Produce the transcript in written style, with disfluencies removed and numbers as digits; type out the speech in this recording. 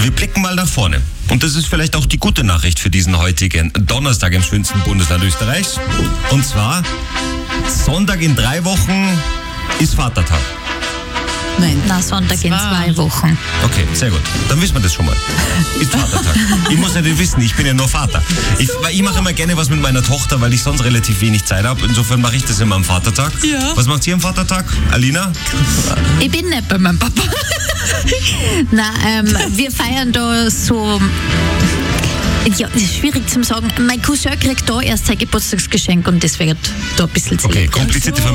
Wir blicken mal nach vorne. Und das ist vielleicht auch die gute Nachricht für diesen heutigen Donnerstag im schönsten Bundesland Österreichs. Und zwar, Sonntag in 3 Wochen ist Vatertag. Nein, Sonntag in 2 Wochen. Okay, sehr gut. Dann wissen wir das schon mal. Ist Vatertag. Ich muss natürlich wissen, ich bin ja nur Vater. Ich mache immer gerne was mit meiner Tochter, weil ich sonst relativ wenig Zeit habe. Insofern mache ich das immer am Vatertag. Ja. Was macht ihr am Vatertag, Alina? Ich bin nicht bei meinem Papa. Nein, wir feiern da so... Ja, das ist schwierig zu sagen. Mein Cousin kriegt da erst sein Geburtstagsgeschenk und das wird da ein bisschen zelebriert. Okay, komplizierte